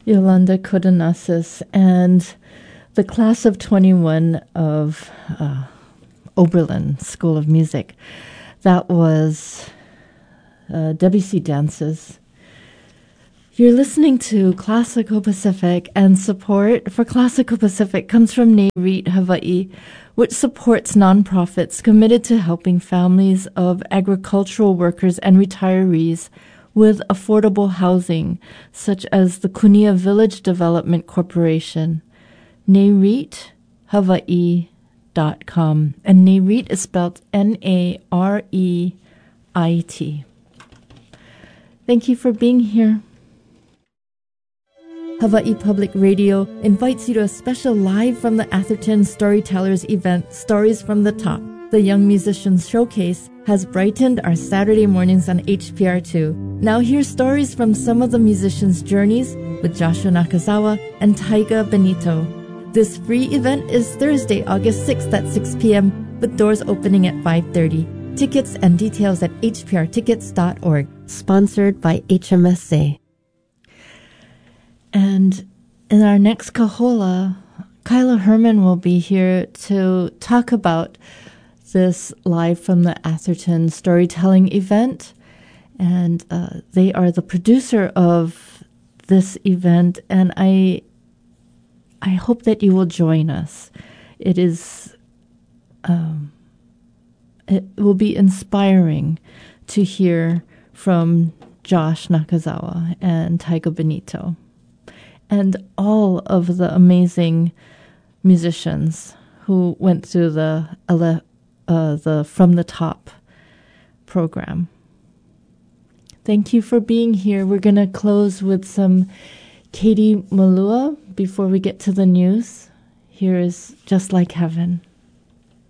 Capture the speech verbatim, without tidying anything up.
Yolanda Kodonasis, and the class of twenty-one of uh, Oberlin School of Music. That was uh, Debussy Dances. You're listening to Classical Pacific, and support for Classical Pacific comes from NAREIT Hawaii, which supports nonprofits committed to helping families of agricultural workers and retirees with affordable housing, such as the Kunia Village Development Corporation. NAREIT Hawaii dot com. And NAREIT is spelled N A R E I T. Thank you for being here. Hawaii Public Radio invites you to a special Live from the Atherton Storytellers event, Stories from the Top. The Young Musicians Showcase has brightened our Saturday mornings on H P R two. Now hear stories from some of the musicians' journeys with Joshua Nakazawa and Taiga Benito. This free event is Thursday, August sixth at six p.m. with doors opening at five thirty. Tickets and details at h p r tickets dot org. Sponsored by H M S A. And in our next Kahola, Kyla Herman will be here to talk about this Live from the Atherton storytelling event. And uh, they are the producer of this event, and I I hope that you will join us. It is um, it will be inspiring to hear from Josh Nakazawa and Taiga Benito, and all of the amazing musicians who went through the uh, the From the Top program. Thank you for being here. We're going to close with some Katie Malua before we get to the news. Here is Just Like Heaven.